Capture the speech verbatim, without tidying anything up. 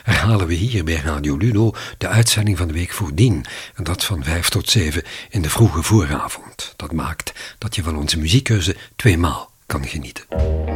herhalen we hier bij Radio Ludo de uitzending van de week voordien, en dat van vijf tot zeven in de vroege vooravond. Dat maakt dat je van onze muziekkeuze tweemaal kan genieten.